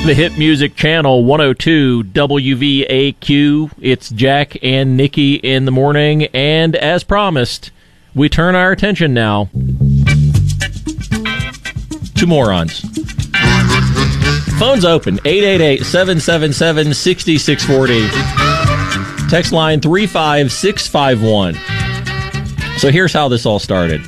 The Hit Music Channel 102 WVAQ. It's Jack and Nikki in the morning, and as promised, we turn our attention now to morons. Phone's open, 888-777-6640. Text line 35651. So here's how this all started.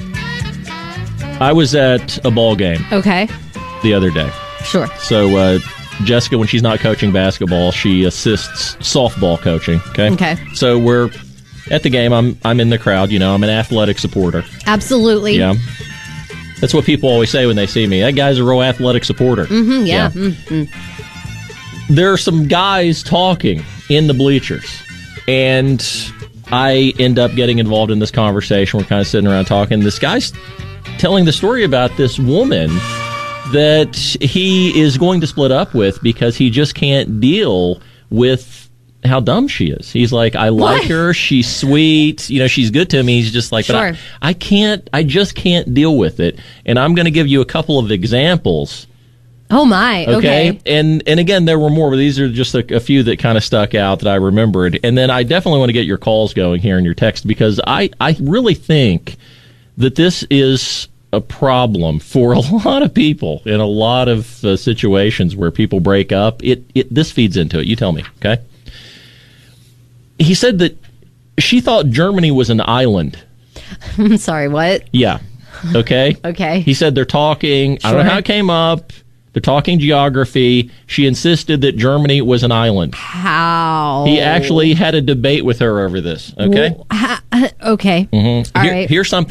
I was at a ball game. Okay. The other day. Sure. So Jessica, when she's not coaching basketball, she assists softball coaching. Okay. Okay. So we're at the game. I'm in the crowd. You know, I'm an athletic supporter. Absolutely. Yeah. That's what people always say when they see me. That guy's a real athletic supporter. Mm-hmm, yeah. There are some guys talking in the bleachers, and I end up getting involved in this conversation. We're kind of sitting around talking. This guy's telling the story about this woman that he is going to split up with because he just can't deal with how dumb she is. He's like, I like her, she's sweet, you know, she's good to me. He's just like, sure. But I just can't deal with it. And I'm going to give you a couple of examples. Oh my, okay. And again, there were more, but these are just a few that kind of stuck out that I remembered. And then I definitely want to get your calls going here in your text, because I really think that this is a problem for a lot of people in a lot of situations where people break up. This feeds into it. You tell me, okay? He said that she thought Germany was an island. I'm sorry, what? Yeah. Okay? Okay. He said they're talking, Sure. I don't know how it came up, they're talking geography. She insisted that Germany was an island. How? He actually had a debate with her over this, okay? Well, okay. Mm-hmm. All right. Here's something